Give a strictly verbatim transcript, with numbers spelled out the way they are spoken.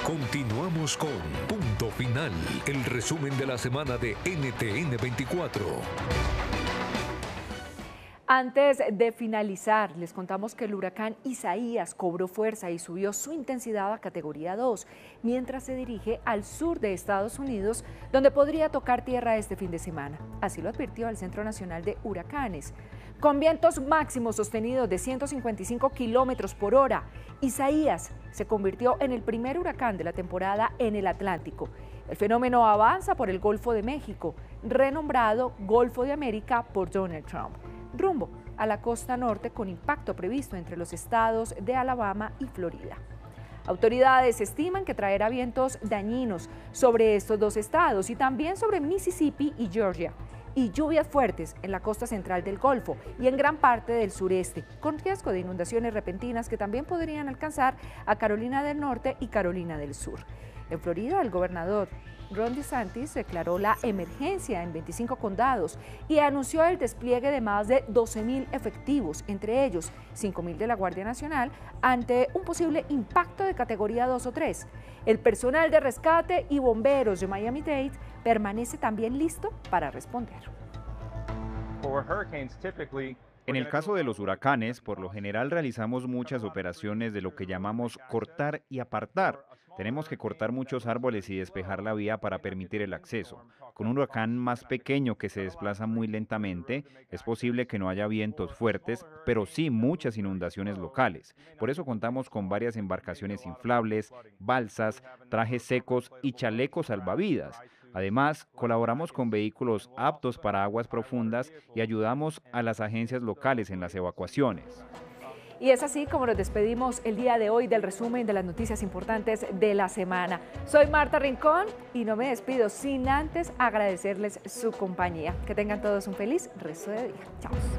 Continuamos con Punto Final, el resumen de la semana de N T N veinticuatro. Antes de finalizar, les contamos que el huracán Isaías cobró fuerza y subió su intensidad a categoría dos, mientras se dirige al sur de Estados Unidos, donde podría tocar tierra este fin de semana. Así lo advirtió el Centro Nacional de Huracanes. Con vientos máximos sostenidos de ciento cincuenta y cinco kilómetros por hora, Isaías se convirtió en el primer huracán de la temporada en el Atlántico. El fenómeno avanza por el Golfo de México, renombrado Golfo de América por Donald Trump, rumbo a la costa norte con impacto previsto entre los estados de Alabama y Florida. Autoridades estiman que traerá vientos dañinos sobre estos dos estados y también sobre Mississippi y Georgia, y lluvias fuertes en la costa central del Golfo y en gran parte del sureste, con riesgo de inundaciones repentinas que también podrían alcanzar a Carolina del Norte y Carolina del Sur. En Florida, el gobernador Ron DeSantis declaró la emergencia en veinticinco condados y anunció el despliegue de más de doce mil efectivos, entre ellos cinco mil de la Guardia Nacional, ante un posible impacto de categoría dos o tres. El personal de rescate y bomberos de Miami-Dade permanece también listo para responder. En el caso de los huracanes, por lo general realizamos muchas operaciones de lo que llamamos cortar y apartar. Tenemos que cortar muchos árboles y despejar la vía para permitir el acceso. Con un huracán más pequeño que se desplaza muy lentamente, es posible que no haya vientos fuertes, pero sí muchas inundaciones locales. Por eso contamos con varias embarcaciones inflables, balsas, trajes secos y chalecos salvavidas. Además, colaboramos con vehículos aptos para aguas profundas y ayudamos a las agencias locales en las evacuaciones. Y es así como nos despedimos el día de hoy del resumen de las noticias importantes de la semana. Soy Marta Rincón y no me despido sin antes agradecerles su compañía. Que tengan todos un feliz resto de día. Chao.